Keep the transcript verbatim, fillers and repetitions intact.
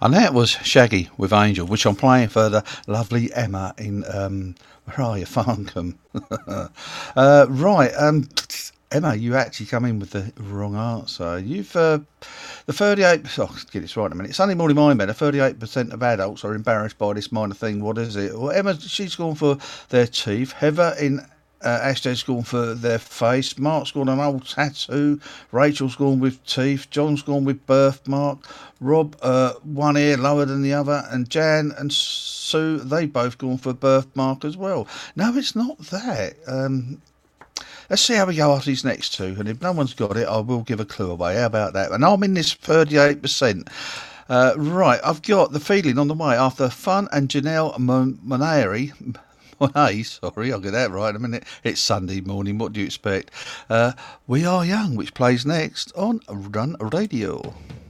And that was Shaggy with Angel, which I'm playing for the lovely Emma in, um, where are you, Farncombe? uh, right, um, Emma, you actually come in with the wrong answer. You've, uh, the thirty-eight, oh, let's get this right in a minute. Sunday Morning Mind Better, thirty-eight percent of adults are embarrassed by this minor thing. What is it? Well, Emma, she's gone for their teeth. Heather in Uh, Ashday's gone for their face. Mark's gone an old tattoo. Rachel's gone with teeth. John's gone with birthmark. Rob, uh, one ear lower than the other. And Jan and Sue, they both gone for birthmark as well. No, it's not that. Um, let's see how we go after these next two. And if no one's got it, I will give a clue away. How about that? And I'm in this thirty-eight percent. Uh, right, I've got the feeling on the way after Fun and Janelle Moneri. Hey, sorry, I'll get that right in a minute. It's Sunday morning, what do you expect? Uh, we Are Young, which plays next on Run Radio.